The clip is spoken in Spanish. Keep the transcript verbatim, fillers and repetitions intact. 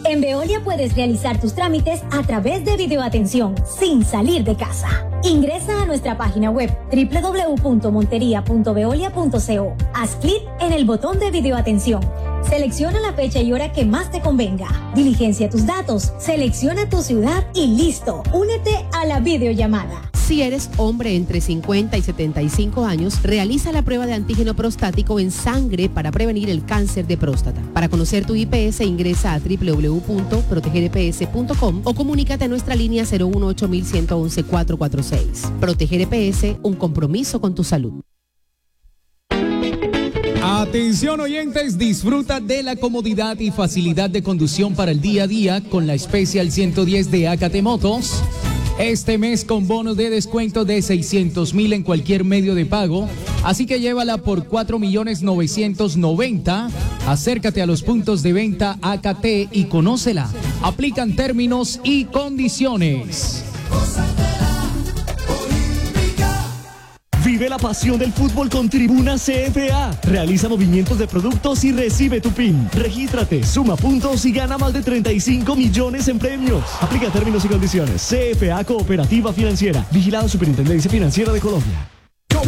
En Veolia puedes realizar tus trámites a través de videoatención, sin salir de casa. Ingresa a nuestra página web doble u doble u doble u punto montería punto veolia punto co. Haz clic en el botón de videoatención. Selecciona la fecha y hora que más te convenga. Diligencia tus datos, selecciona tu ciudad y listo. Únete a la videollamada. Si eres hombre entre cincuenta y setenta y cinco años, realiza la prueba de antígeno prostático en sangre para prevenir el cáncer de próstata. Para conocer tu I P S, ingresa a doble u doble u doble u punto proteger e p s punto com o comunícate a nuestra línea cero uno ocho uno uno uno uno cuatro cuatro seis. Proteger E P S, un compromiso con tu salud. Atención oyentes, disfruta de la comodidad y facilidad de conducción para el día a día con la Special ciento diez de Acate Motos. Este mes con bonos de descuento de seiscientos mil en cualquier medio de pago, así que llévala por cuatro millones novecientos noventa. Acércate a los puntos de venta A K T y conócela. Aplican términos y condiciones. Vive la pasión del fútbol con Tribuna C F A. Realiza movimientos de productos y recibe tu P I N. Regístrate, suma puntos y gana más de treinta y cinco millones en premios. Aplica términos y condiciones. C F A Cooperativa Financiera. Vigilado Superintendencia Financiera de Colombia.